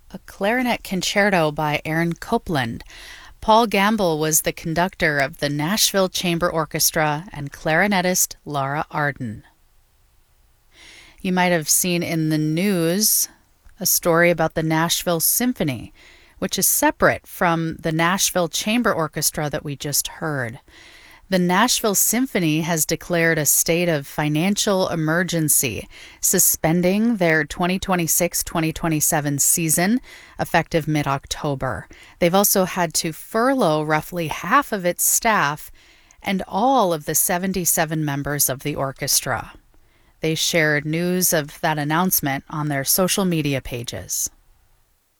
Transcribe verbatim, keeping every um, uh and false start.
A clarinet concerto by Aaron Copland. Paul Gamble was the conductor of the Nashville Chamber Orchestra and clarinetist Laura Arden. You might have seen in the news a story about the Nashville Symphony, which is separate from the Nashville Chamber Orchestra that we just heard. The Nashville Symphony has declared a state of financial emergency, suspending their twenty twenty-six twenty twenty-seven season effective mid-October. They've also had to furlough roughly half of its staff and all of the seventy-seven members of the orchestra. They shared news of that announcement on their social media pages.